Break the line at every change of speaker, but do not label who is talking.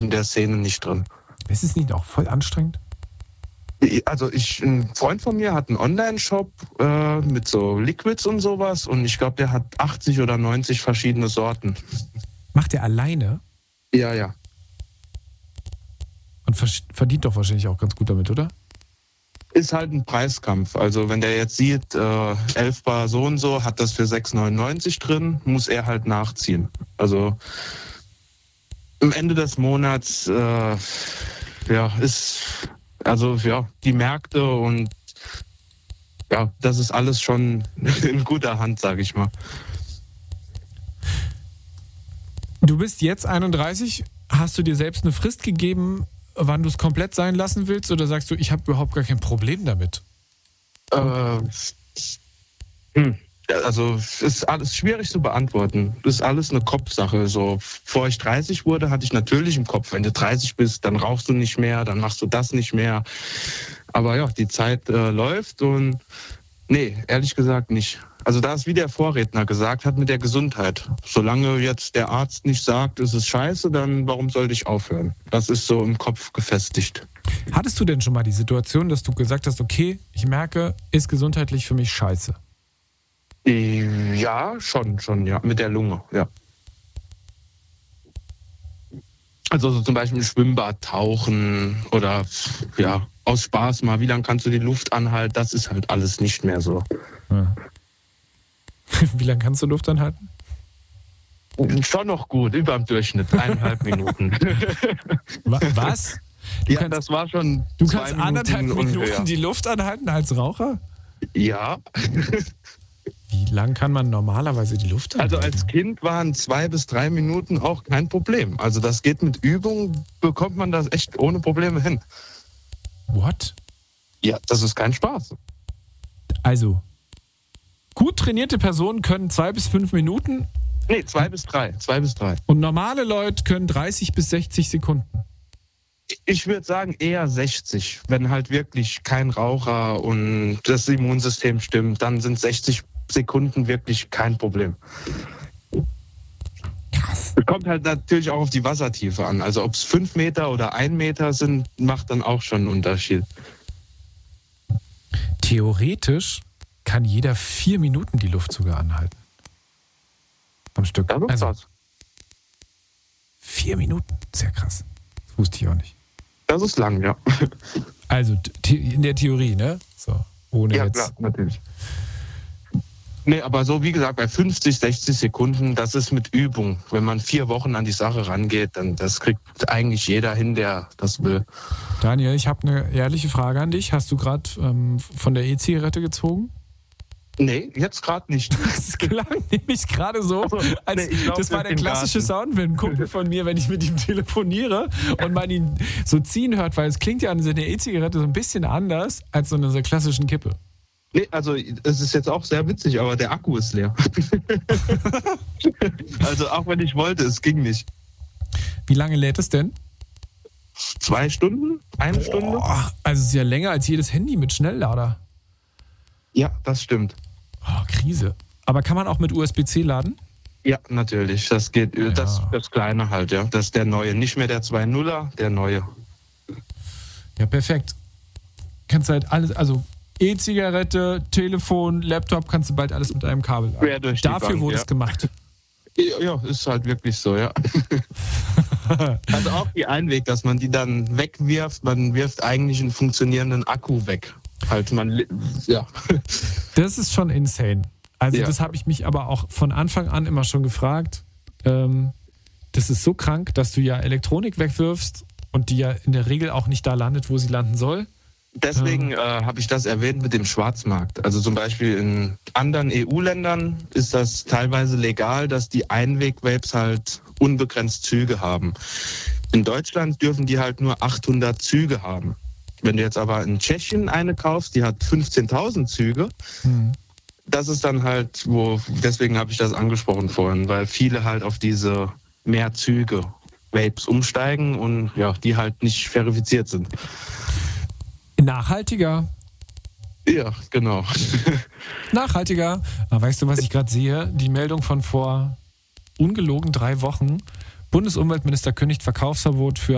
in der Szene nicht drin.
Ist es nicht auch voll anstrengend?
Also ein Freund von mir hat einen Online-Shop mit so Liquids und sowas und ich glaube, der hat 80 oder 90 verschiedene Sorten.
Macht er alleine?
Ja.
Und verdient doch wahrscheinlich auch ganz gut damit, oder?
Ist halt ein Preiskampf. Also wenn der jetzt sieht, 11 Bar so und so, hat das für 6,99 drin, muss er halt nachziehen. Also am Ende des Monats die Märkte und ja, das ist alles schon in guter Hand, sage ich mal.
Du bist jetzt 31. Hast du dir selbst eine Frist gegeben, wann du es komplett sein lassen willst? Oder sagst du, ich habe überhaupt gar kein Problem damit?
Also es ist alles schwierig zu beantworten. Das ist alles eine Kopfsache. So, bevor ich 30 wurde, hatte ich natürlich im Kopf, wenn du 30 bist, dann rauchst du nicht mehr, dann machst du das nicht mehr. Aber ja, die Zeit läuft und nee, ehrlich gesagt nicht. Also da ist, wie der Vorredner gesagt hat, mit der Gesundheit. Solange jetzt der Arzt nicht sagt, es ist scheiße, dann warum sollte ich aufhören? Das ist so im Kopf gefestigt.
Hattest du denn schon mal die Situation, dass du gesagt hast, okay, ich merke, ist gesundheitlich für mich scheiße?
Ja, schon, ja. Mit der Lunge, ja. Also so zum Beispiel im Schwimmbad tauchen oder ja, aus Spaß mal, wie lange kannst du die Luft anhalten? Das ist halt alles nicht mehr so.
Ja. Wie lange kannst du Luft anhalten?
Schon noch gut, über dem Durchschnitt, 1,5 Minuten.
Was?
Das war schon.
Du kannst 1,5 Minuten die Luft anhalten als Raucher?
Ja.
Wie lang kann man normalerweise die Luft anhalten?
Also als Kind waren 2 bis 3 Minuten auch kein Problem. Also das geht mit Übung, bekommt man das echt ohne Probleme hin.
What?
Ja, das ist kein Spaß.
Also, gut trainierte Personen können 2 bis 5 Minuten?
Nee, 2 bis 3.
Und normale Leute können 30 bis 60 Sekunden?
Ich würde sagen eher 60. Wenn halt wirklich kein Raucher und das Immunsystem stimmt, dann sind 60 Sekunden wirklich kein Problem.
Krass.
Es kommt halt natürlich auch auf die Wassertiefe an. Also ob es 5 Meter oder 1 Meter sind, macht dann auch schon einen Unterschied.
Theoretisch kann jeder 4 Minuten die Luft sogar anhalten. Am Stück.
Das ist krass.
4 Minuten, sehr krass. Das wusste ich auch nicht.
Das ist lang, ja.
Also in der Theorie, ne? So, ohne
ja,
jetzt.
Klar, natürlich. Nee, aber so wie gesagt, bei 50, 60 Sekunden, das ist mit Übung. Wenn man 4 Wochen an die Sache rangeht, dann das kriegt eigentlich jeder hin, der das will.
Daniel, ich habe eine ehrliche Frage an dich. Hast du gerade von der E-Zigarette gezogen?
Nee, jetzt gerade nicht.
Das klang nämlich gerade so, als
glaub,
das war der klassische Sound, wenn ein Kumpel von mir, wenn ich mit ihm telefoniere und man ihn so ziehen hört, weil es klingt ja an so einer E-Zigarette so ein bisschen anders als so einer klassischen Kippe.
Nee, also es ist jetzt auch sehr witzig, aber der Akku ist leer. Also auch wenn ich wollte, es ging nicht.
Wie lange lädt es denn?
2 Stunden? 1 Stunde?
Also es ist ja länger als jedes Handy mit Schnelllader.
Ja, das stimmt.
Oh, Krise. Aber kann man auch mit USB-C laden?
Ja, natürlich. Das geht, ja. Das Kleine halt, ja. Das ist der neue. Nicht mehr der 2.0er, der neue.
Ja, perfekt. Kannst halt alles, also E-Zigarette, Telefon, Laptop, kannst du bald alles mit einem Kabel laden.
Quer durch die
Dafür
Bank,
wurde es gemacht.
Ja, ist halt wirklich so, ja. Also auch die Einweg, dass man die dann wegwirft. Man wirft eigentlich einen funktionierenden Akku weg. Halt ja.
Das ist schon insane. Also
ja.
Das habe ich mich aber auch von Anfang an immer schon gefragt. Das ist so krank, dass du ja Elektronik wegwirfst und die ja in der Regel auch nicht da landet, wo sie landen soll.
Deswegen habe ich das erwähnt mit dem Schwarzmarkt. Also zum Beispiel in anderen EU-Ländern ist das teilweise legal, dass die Einweg-Vapes halt unbegrenzt Züge haben. In Deutschland dürfen die halt nur 800 Züge haben. Wenn du jetzt aber in Tschechien eine kaufst, die hat 15.000 Züge, das ist dann halt, deswegen habe ich das angesprochen vorhin, weil viele halt auf diese mehr Züge Vapes umsteigen und ja, die halt nicht verifiziert sind.
Nachhaltiger.
Ja, genau.
Nachhaltiger. Aber weißt du, was ich gerade sehe? Die Meldung von vor ungelogen 3 Wochen. Bundesumweltminister kündigt Verkaufsverbot für